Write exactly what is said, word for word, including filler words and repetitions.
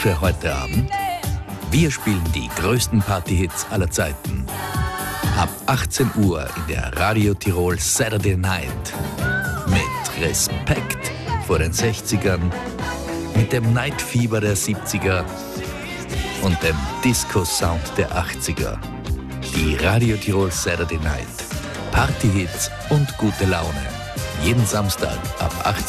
für heute Abend? Wir spielen die größten Partyhits aller Zeiten. Ab achtzehn Uhr in der Radio Tirol Saturday Night. Mit Respekt vor den sechzigern, mit dem Nightfieber der siebziger und dem Disco-Sound der achtziger. Die Radio Tirol Saturday Night. Partyhits und gute Laune. Jeden Samstag ab achtzehn Uhr.